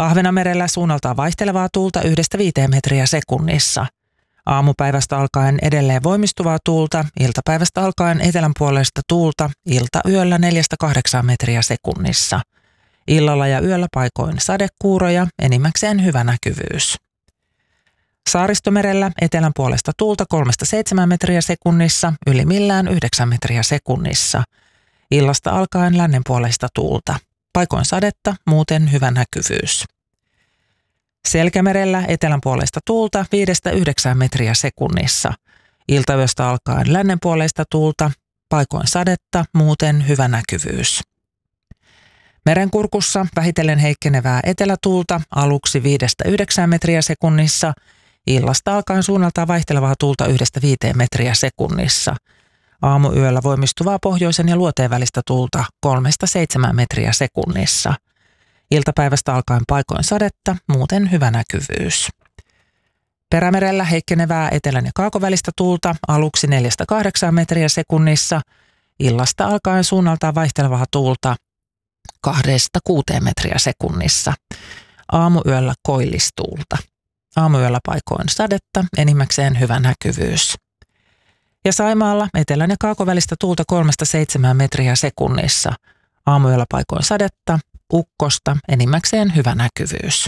Ahvenanmerellä suunnaltaan vaihtelevaa tuulta 1–5 metriä sekunnissa. Aamupäivästä alkaen edelleen voimistuvaa tuulta, iltapäivästä alkaen etelänpuoleista tuulta, iltayöllä 4–8 metriä sekunnissa. Illalla ja yöllä paikoin sadekuuroja, enimmäkseen hyvä näkyvyys. Saaristomerellä etelän puolesta tuulta 3–7 metriä sekunnissa, ylimmillään 9 metriä sekunnissa. Illasta alkaen lännenpuoleista tuulta. Paikoin sadetta, muuten hyvä näkyvyys. Selkämerellä etelän puolesta tuulta 5–9 metriä sekunnissa. Iltayöstä alkaen lännenpuoleista tuulta, paikoin sadetta, muuten hyvä näkyvyys. Merenkurkussa vähitellen heikkenevää etelätuulta aluksi 5–9 metriä sekunnissa. Illasta alkaen suunnaltaan vaihtelevaa tuulta 1–5 metriä sekunnissa. Aamuyöllä voimistuvaa pohjoisen ja luoteen välistä tuulta 3–7 metriä sekunnissa. Iltapäivästä alkaen paikoin sadetta, muuten hyvä näkyvyys. Perämerellä heikkenevää etelän ja kaakovälistä tuulta aluksi 4–8 metriä sekunnissa. Illasta alkaen suunnaltaan vaihtelevaa tuulta 2–6 metriä sekunnissa. Aamuyöllä koillistuulta. Aamuyöllä paikoin sadetta, enimmäkseen hyvä näkyvyys. Ja Saimaalla etelän ja kaakovälistä tuulta 3–7 metriä sekunnissa. Aamuyöllä paikoin sadetta, ukkosta, enimmäkseen hyvä näkyvyys.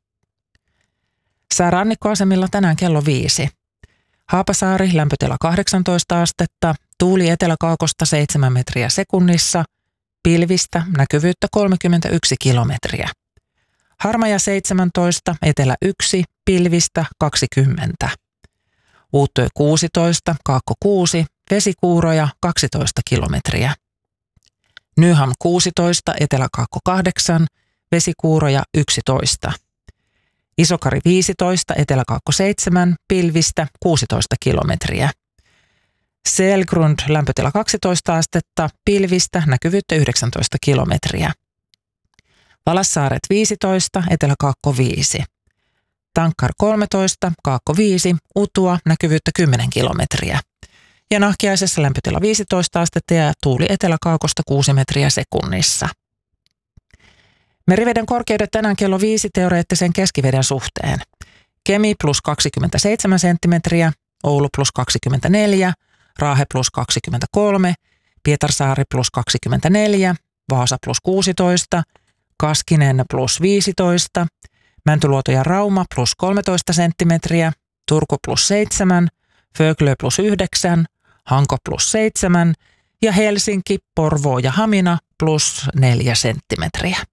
Säärannikkoasemilla tänään kello 5. Haapasaari lämpötila 18 astetta, tuuli eteläkaakosta 7 metriä sekunnissa, pilvistä, näkyvyyttä 31 kilometriä. Harmaja 17, etelä 1, pilvistä 20. Uuttöö 16, kaakko 6, vesikuuroja 12 kilometriä. Nyham 16, eteläkaakko 8, vesikuuroja 11. Isokari 15, eteläkaakko 7, pilvistä 16 kilometriä. Selgrund lämpötila 12 astetta, pilvistä, näkyvyyttä 19 kilometriä. Valassaaret 15, eteläkaakko 5. Tankkar 13, kaakko 5, Utua, näkyvyyttä 10 kilometriä. Ja Nahkiaisessa lämpötila 15 astetta ja tuuli eteläkaakosta 6 metriä sekunnissa. Meriveden korkeudet tänään kello 5 teoreettisen keskiveden suhteen. Kemi plus 27 senttimetriä, Oulu plus 24, Raahe plus 23, Pietarsaari plus 24, Vaasa plus 16, Kaskinen plus 15, Mäntyluoto ja Rauma plus 13 senttimetriä, Turku plus 7, Föglö plus 9, Hanko plus 7 ja Helsinki, Porvoo ja Hamina plus 4 senttimetriä.